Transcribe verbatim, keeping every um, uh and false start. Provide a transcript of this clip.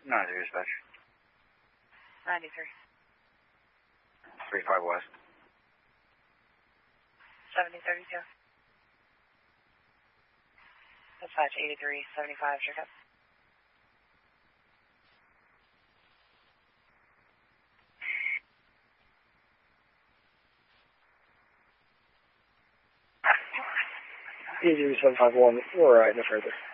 nine zero dispatch. ninety-three. three five west. seventy thirty-two. Dispatch eighty-three seventy-five, check up. eighty-three seven five one, we're right no further.